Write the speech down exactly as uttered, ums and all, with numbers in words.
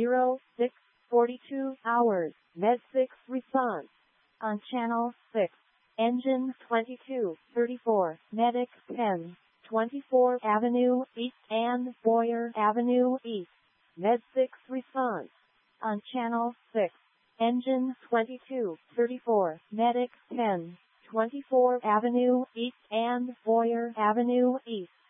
zero six forty-two hours, Med six response. On Channel six, Engine twenty-two thirty-four, Medic ten, twenty-four Avenue East and Boyer Avenue East, Med six response. On Channel six, Engine twenty-two thirty-four, Medic ten, twenty-four Avenue East and Boyer Avenue East,